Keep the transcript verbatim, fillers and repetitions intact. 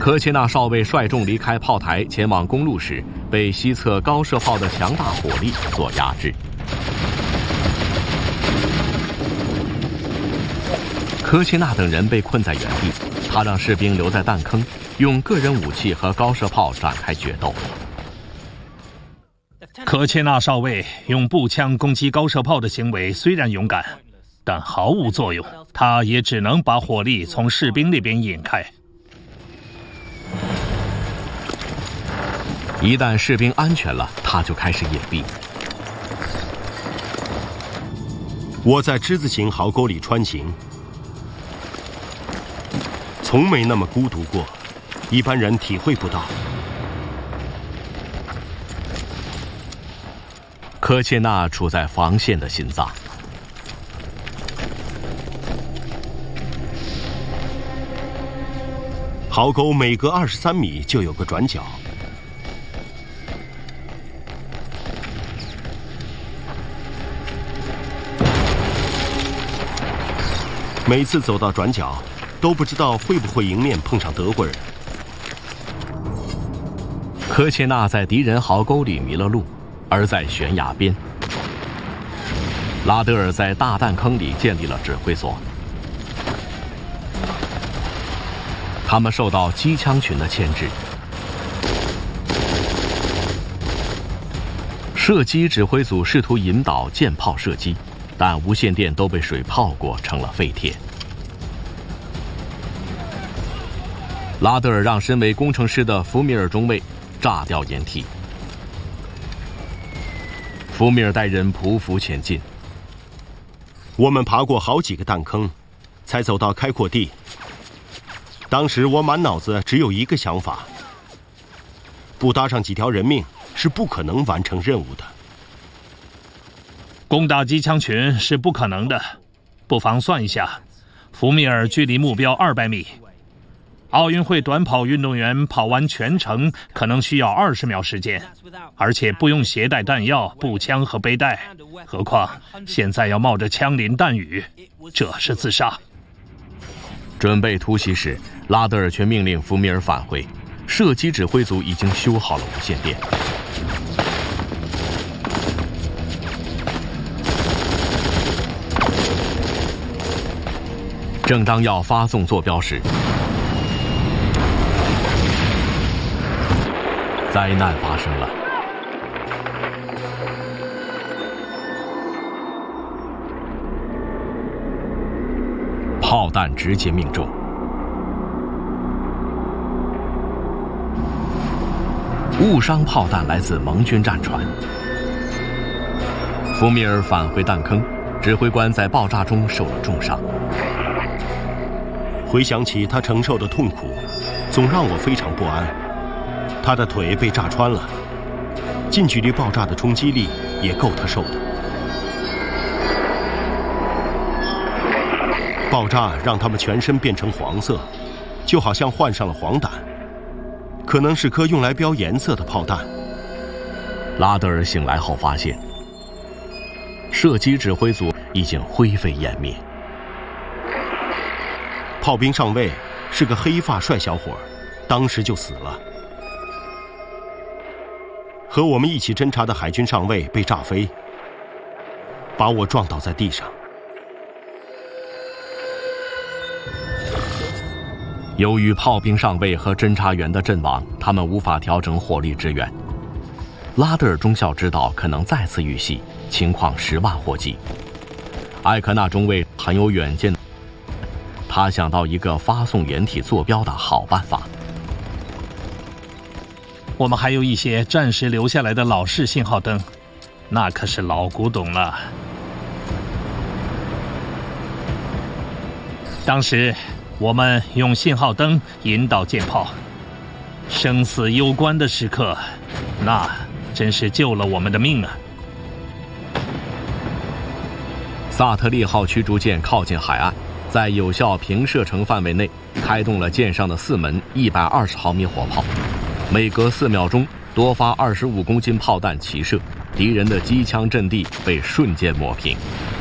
科切纳少尉率众离开炮台，前往公路时，被西侧高射炮的强大火力所压制。科切纳等人被困在原地，他让士兵留在弹坑，用个人武器和高射炮展开决斗。 科切纳少尉用步枪攻击高射炮的行为虽然勇敢，但毫无作用，他也只能把火力从士兵那边引开。 一旦士兵安全了，他就开始隐蔽。 我在之字形壕沟里穿行，从没那么孤独过，一般人体会不到。 科切纳处在防线的心脏， 壕沟每隔二十三米就有个转角，每次走到转角，都不知道会不会迎面碰上德国人。 科切纳在敌人壕沟里迷了路，而在悬崖边，拉德尔在大弹坑里建立了指挥所。他们受到机枪群的牵制，射击指挥组试图引导舰炮射击，但无线电都被水泡过，成了废铁。拉德尔让身为工程师的福米尔中尉炸掉掩体，福米尔带人匍匐前进。 我们爬过好几个弹坑，才走到开阔地。当时我满脑子只有一个想法：不搭上几条人命是不可能完成任务的。 攻打机枪群是不可能的，不妨算一下，福米尔距离目标二百米，奥运会短跑运动员跑完全程可能需要二十秒时间，而且不用携带弹药、步枪和背带，何况现在要冒着枪林弹雨，这是自杀。 准备突袭时，拉德尔却命令福米尔返回，射击指挥组已经修好了无线电。正当要发送坐标时，灾难发生了。炮弹直接命中，误伤炮弹来自盟军战船。福米尔返回弹坑，指挥官在爆炸中受了重伤。 回想起他承受的痛苦，总让我非常不安。他的腿被炸穿了，近距离爆炸的冲击力也够他受的。爆炸让他们全身变成黄色，就好像患上了黄疸，可能是颗用来标颜色的炮弹。 拉德尔醒来后发现，射击指挥组已经灰飞烟灭。 炮兵上尉是个黑发帅小伙，当时就死了。和我们一起侦察的海军上尉被炸飞，把我撞倒在地上。 由于炮兵上尉和侦察员的阵亡，他们无法调整火力支援。拉德尔中校知道可能再次遇袭，情况十万火急。艾克纳中尉很有远见，他想到一个发送掩体坐标的好办法。 我们还有一些暂时留下来的老式信号灯，那可是老古董了。当时我们用信号灯引导舰炮，生死攸关的时刻，那真是救了我们的命啊！ 萨特利号驱逐舰靠近海岸，在有效平射程范围内开动了舰上的四门一百二十毫米火炮，每隔四秒钟多发二十五公斤炮弹齐射，敌人的机枪阵地被瞬间抹平。